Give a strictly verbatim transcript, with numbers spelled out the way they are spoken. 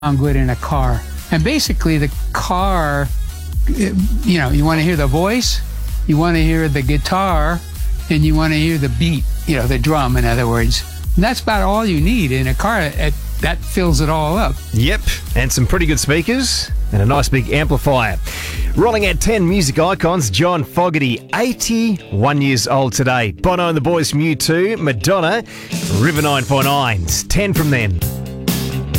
good in a car. And basically the car, you know, you want to hear the voice, you want to hear the guitar, and you want to hear the beat, you know, the drum, in other words. And that's about all you need in a car. It, that fills it all up. Yep, and some pretty good speakers and a nice big amplifier. Rolling out ten music icons, John Fogerty, eighty-one years old today. Bono and the Boys from U two, Madonna, River nine point nine, ten from them.